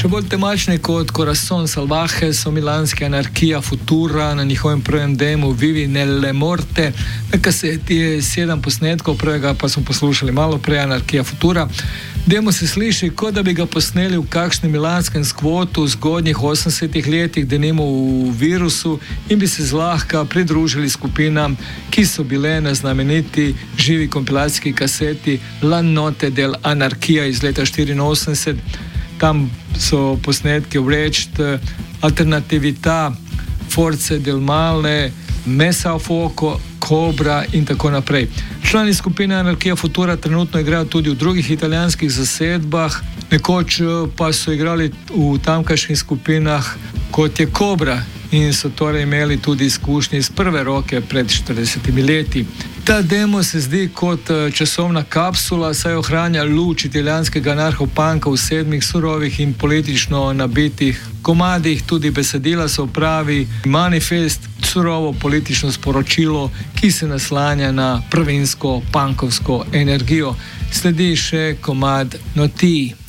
Še bolj temačni kot Corazon Salvaje so milanski Anarchia Futura na njihovem prvem demo Vivi nelle Morte. Na kaseti je 7 posnetkov, prvega pa smo poslušali malo prej, Anarchia Futura. Demo se sliši, kot da bi ga posneli v kakšnem milanskem skvotu v zgodnjih 80-ih letih, denimo v Virusu, in bi se zlahka pridružili skupinam, ki so bile na znameniti živi kompilacijski kaseti La Notte del Anarchia iz leta 1984. Tam so posnetki Wretched, Alternatività, Forze del Male, Messa a Fuoco, Cobra in tako naprej. Člani skupine Anarchia Futura trenutno igrajo tudi v drugih italijanskih zasedbah, nekoč pa so igrali v tamkajšnjih skupinah kot je Cobra in so torej imeli tudi izkušnje iz prve roke pred 40 leti. Ta demo se zdi kot časovna kapsula, saj ohranja luč italijanskega anarcho-punka v 7 surovih in politično nabitih komadih. Tudi besedila so pravi manifest, surovo politično sporočilo, ki se naslanja na prvinsko punkovsko energijo. Sledi še komad Noti.